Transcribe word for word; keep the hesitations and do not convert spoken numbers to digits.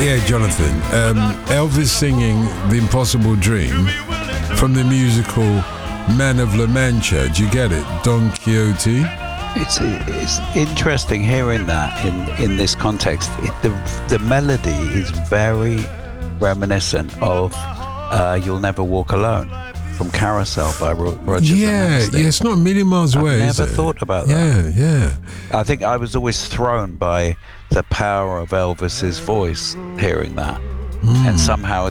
Yeah, Jonathan. Um, Elvis singing The Impossible Dream from the musical Man of La Mancha. Do you get it? Don Quixote. It's it's interesting hearing that in, in this context. It, the the melody is very reminiscent of uh, "You'll Never Walk Alone" from Carousel by Ro- Roger. Yeah, yeah, it's not a million miles away. I've is never it? thought about that. Yeah, yeah. I think I was always thrown by the power of Elvis's voice hearing that, Mm. and somehow